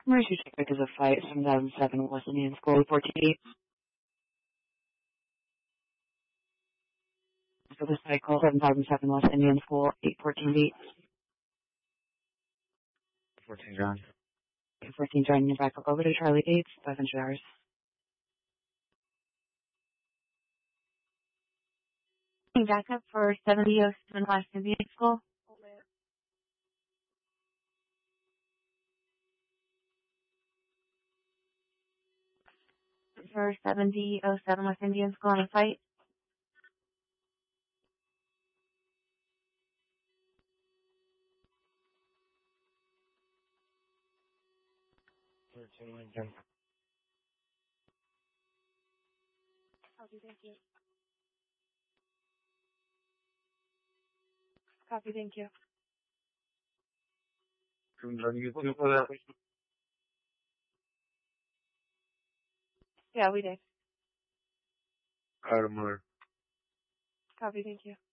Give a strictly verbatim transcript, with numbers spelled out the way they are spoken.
Emergency check because of flight seven thousand seven West Indian School fourteen eight. So the cycle seven thousand seven West Indian School eight fourteen eight. fourteen John. eight fourteen joining your back up over to Charlie eight, five hundred hours. Back up for seventy oh seven West Indian School. For seventy oh seven West Indian School on a flight. thirteen Lincoln. Copy, thank you. Copy, thank you. Can you get two for that? Yeah, we did. Adam Miller. Copy, thank you.